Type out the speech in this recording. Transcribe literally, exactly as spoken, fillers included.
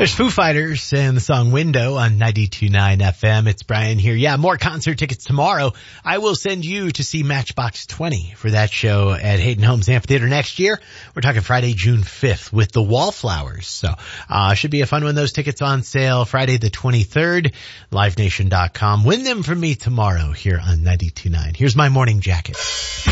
There's Foo Fighters and the song Window on ninety-two point nine F M. It's Brian here. Yeah, more concert tickets tomorrow. I will send you to see Matchbox twenty for that show at Hayden Homes Amphitheater next year. We're talking Friday, June fifth with the Wallflowers. So, uh, should be a fun one. Those tickets on sale Friday the twenty-third, live nation dot com. Win them from me tomorrow here on ninety-two point nine. Here's my morning jacket.